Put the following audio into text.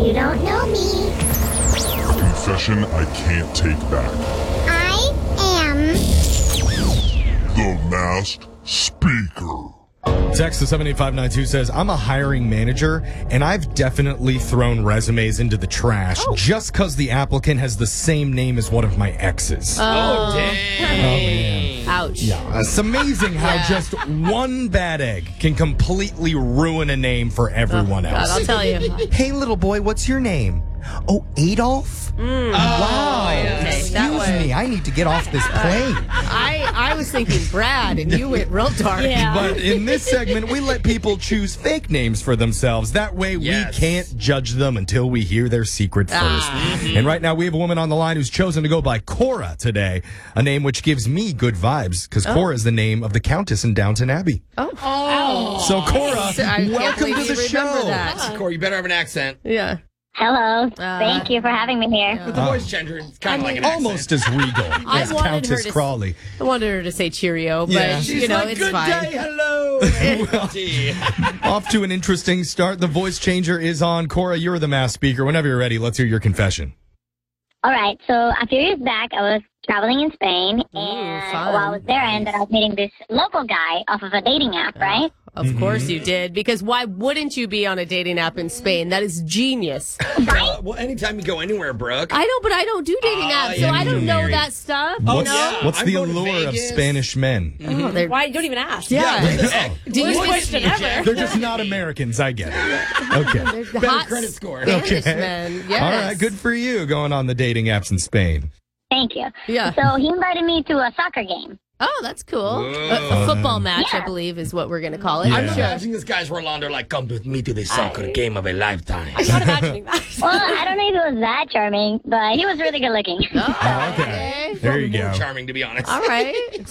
You don't know me. Confession I can't take back. I am The Masked Speaker. Text to 78592 says, I'm a hiring manager, and I've definitely thrown resumes into the trash just because the applicant has the same name as one of my exes. Oh, damn. Man. Ouch. Yeah, it's amazing how just one bad egg can completely ruin a name for everyone God, else. I'll tell you. Hey, little boy, what's your name? Oh, Adolf? Wow. Okay, that Excuse way. me, I need to get off this plane. I was thinking Brad, and you went real dark. But in this segment, we let people choose fake names for themselves. That way, we can't judge them until we hear their secret first. And right now, we have a woman on the line who's chosen to go by Cora today, a name which gives me good vibes, because Cora is the name of the Countess in Downton Abbey. So, Cora, I can't welcome believe to the you remember show. that. Corey, you better have an accent. Yeah. Hello. Thank you for having me here. With the voice changer, it's kind of like an Almost as regal as wanted Countess her to- Crawley. I wanted her to say cheerio, but, Yeah. She's you know, like, it's good fine. day, hello. Gee. Off to an interesting start. The voice changer is on. Cora, you're the mass speaker. Whenever you're ready, let's hear your confession. All right. So a few years back, I was traveling in Spain, and fun. while I was there, I ended up meeting this local guy off of a dating app, right? Of course you did, because why wouldn't you be on a dating app in Spain? That is genius. Well, anytime you go anywhere, Brooke. I know, but I don't do dating apps, so yeah, I don't me know neither. that stuff. Oh, you know? yeah. What's I'm the going to allure of Vegas. Spanish men? Oh, they're- Why? Don't even ask. yeah. What the heck? Do you Worst just question ever. They're just not Americans. I get it. Okay. the Better hot credit score. Spanish men? Yes. All right. Good for you going on the dating apps in Spain. Thank you. Yeah. So he invited me to a soccer game. Oh, that's cool. A football match, I believe, is what we're going to call it. Yeah. I'm imagining this guy's Rolando like, come with me to the soccer game of a lifetime. I'm not imagining that. Well, I don't know if he was that charming, but he was really good looking. Oh, Okay. There you More go. charming, to be honest. All right.